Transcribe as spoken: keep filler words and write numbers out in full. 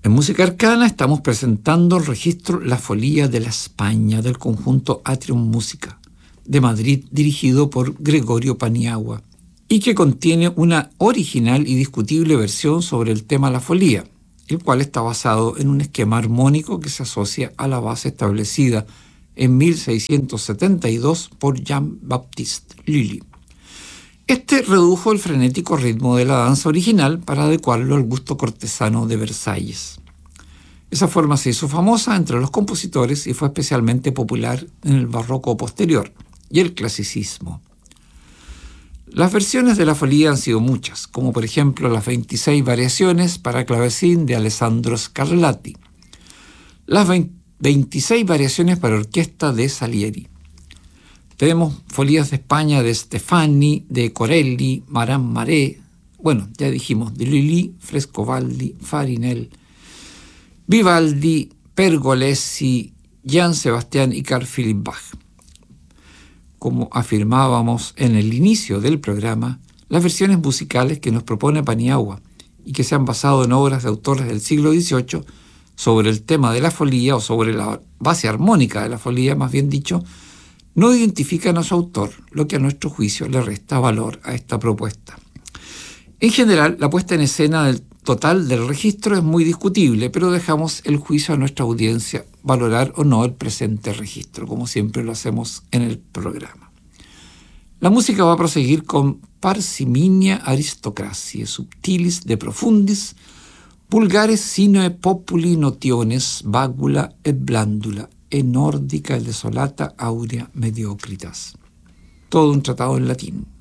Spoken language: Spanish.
En Música Arcana estamos presentando el registro La Folía de la España del conjunto Atrium Música de Madrid, dirigido por Gregorio Paniagua, y que contiene una original y discutible versión sobre el tema La Folía, el cual está basado en un esquema armónico que se asocia a la base establecida en mil seiscientos setenta y dos por Jean-Baptiste Lully. Este redujo el frenético ritmo de la danza original para adecuarlo al gusto cortesano de Versalles. Esa forma se hizo famosa entre los compositores y fue especialmente popular en el barroco posterior y el clasicismo. Las versiones de la Folía han sido muchas, como por ejemplo las veintiséis variaciones para clavecín de Alessandro Scarlatti, las veintiséis variaciones para orquesta de Salieri. Tenemos folías de España de Stefani, de Corelli, Maran Maré, bueno, ya dijimos, de Lully, Frescobaldi, Farinel, Vivaldi, Pergolesi, Johann Sebastian y Carl Philipp Bach. Como afirmábamos en el inicio del programa, las versiones musicales que nos propone Paniagua y que se han basado en obras de autores del siglo dieciocho sobre el tema de la folía o sobre la base armónica de la folía, más bien dicho, no identifican a su autor, lo que a nuestro juicio le resta valor a esta propuesta. En general, la puesta en escena del total del registro es muy discutible, pero dejamos el juicio a nuestra audiencia valorar o no el presente registro, como siempre lo hacemos en el programa. La música va a proseguir con Parsiminia aristocratie, subtilis de profundis, vulgares sine populi notiones, vagula et blandula, e nórdica e desolata aurea mediocritas. Todo un tratado en latín.